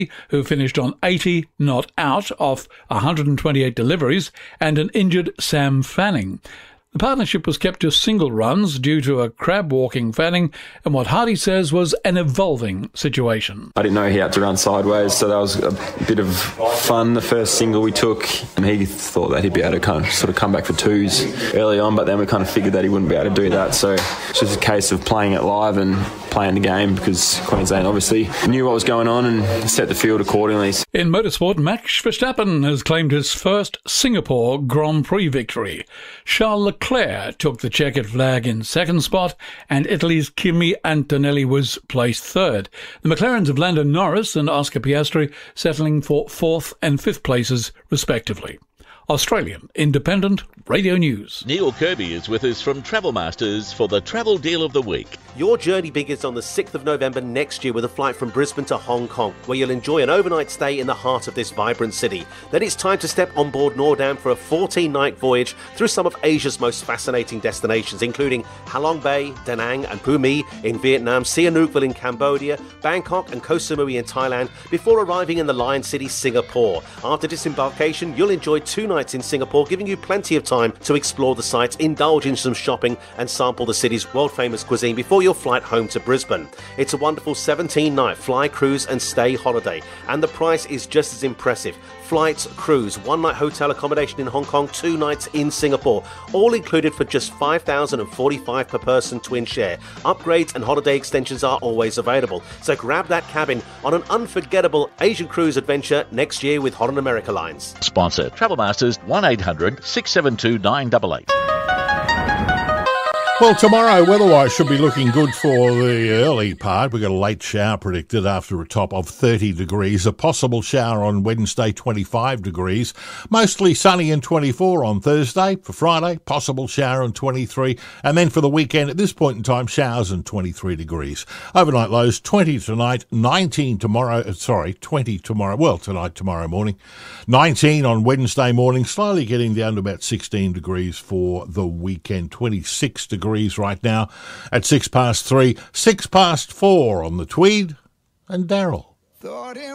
who finished on 80 not out off 128 deliveries, and an injured Sam Fanning. The partnership was kept to single runs due to a crab-walking Fanning and what Hardy says was an evolving situation. I didn't know he had to run sideways, so that was a bit of fun. The first single we took, and he thought that he'd be able to kind of sort of come back for twos early on, but then we kind of figured that he wouldn't be able to do that. So it's just a case of playing it live and playing the game, because Queensland obviously knew what was going on and set the field accordingly. In motorsport, Max Verstappen has claimed his first Singapore Grand Prix victory. Charles Leclerc took the checkered flag in second spot, and Italy's Kimi Antonelli was placed third. The McLarens of Lando Norris and Oscar Piastri settling for fourth and fifth places, respectively. Australian Independent Radio News. Neil Kirby is with us from Travel Masters for the Travel Deal of the Week. Your journey begins on the 6th of November next year with a flight from Brisbane to Hong Kong, where you'll enjoy an overnight stay in the heart of this vibrant city. Then it's time to step on board Nordam for a 14-night voyage through some of Asia's most fascinating destinations, including Halong Bay, Da Nang and Phu My in Vietnam, Sihanoukville in Cambodia, Bangkok and Koh Samui in Thailand, before arriving in the Lion City, Singapore. After disembarkation, you'll enjoy 2 nights in Singapore, giving you plenty of time to explore the sites, indulge in some shopping and sample the city's world-famous cuisine before your flight home to Brisbane. It's a wonderful 17-night fly, cruise and stay holiday, and the price is just as impressive. Flights, cruise, 1-night hotel accommodation in Hong Kong, 2 nights in Singapore, all included for just $5,045 per person twin share. Upgrades and holiday extensions are always available, so grab that cabin on an unforgettable Asian cruise adventure next year with Holland America Lines. Sponsor Travel Masters, 1800 672 988. Well, tomorrow, weather-wise, should be looking good for the early part. We've got a late shower predicted after a top of 30 degrees. A possible shower on Wednesday, 25 degrees. Mostly sunny and 24 on Thursday. For Friday, possible shower and 23. And then for the weekend, at this point in time, showers and 23 degrees. Overnight lows, 20 tonight, 19 tomorrow. 20 tomorrow. Well, tomorrow morning. 19 on Wednesday morning. Slowly getting down to about 16 degrees for the weekend. 26 degrees right now at 3:06, 4 on the Tweed and Darryl.